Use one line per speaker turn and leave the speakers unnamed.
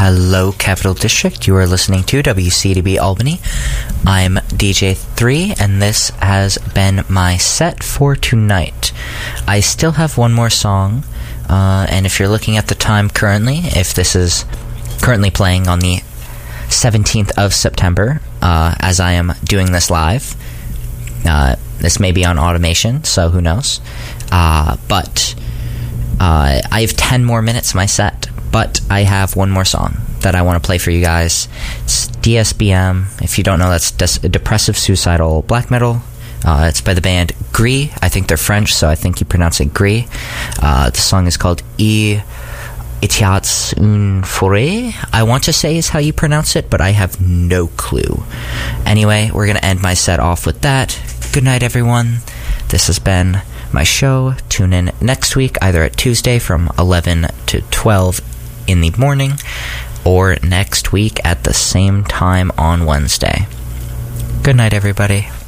Hello, Capital District. You are listening to WCDB Albany. I'm DJ3, and this has been my set for tonight. I still have one more song, and if you're looking at the time currently, if this is currently playing on the 17th of September, as I am doing this live, this may be on automation, so who knows. But I have 10 more minutes in my set. But I have one more song that I want to play for you guys. It's DSBM. If you don't know, that's Depressive Suicidal Black Metal. It's by the band Gris. I think they're French, so I think you pronounce it Gris. The song is called Il y a une forêt, I want to say is how you pronounce it, but I have no clue. Anyway, we're going to end my set off with that. Good night, everyone. This has been my show. Tune in next week, either at Tuesday from 11 to 12 in the morning, or next week at the same time on Wednesday. Good night, everybody.